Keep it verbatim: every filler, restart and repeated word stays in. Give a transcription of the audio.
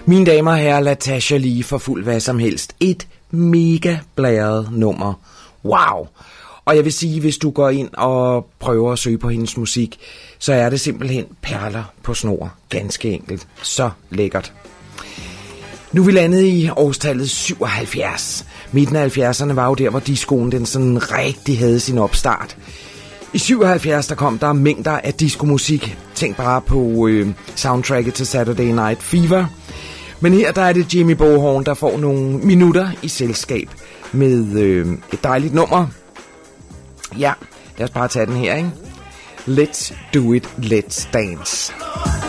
Mine damer og herrer, Latasha Lee for fuld hvad som helst. Et mega blæret nummer. Wow! Og jeg vil sige, hvis du går ind og prøver at søge på hendes musik, så er det simpelthen perler på snor. Ganske enkelt. Så lækkert. Nu er vi landet i årstallet syvoghalvfjerds. Midten af halvfjerdserne var jo der, hvor discoen den sådan rigtig havde sin opstart. I syvoghalvfjerds der kom der mængder af diskomusik. Tænk bare på øh, soundtracket til Saturday Night Fever. Men her der er det Jimmy Bohorn, der får nogle minutter i selskab med øh, et dejligt nummer. Ja, lad os bare tage den her, ikke? Let's do it, let's dance.